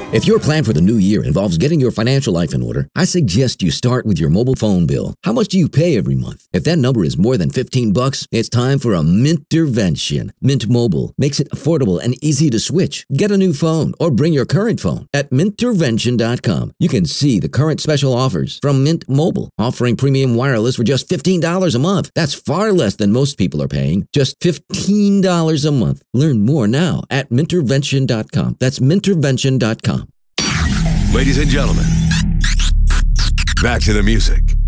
If your plan for the new year involves getting your financial life in order, I suggest you start with your mobile phone bill. How much do you pay every month? If that number is more than $15, it's time for a Mintervention. Mint Mobile makes it affordable and easy to switch. Get a new phone or bring your current phone. At Mintervention.com, you can see the current special offers from Mint Mobile, offering premium wireless for just $15 a month. That's far less than most people are paying, just $15 a month. Learn more now at Mintervention.com. That's Mintervention.com. Ladies and gentlemen, back to the music.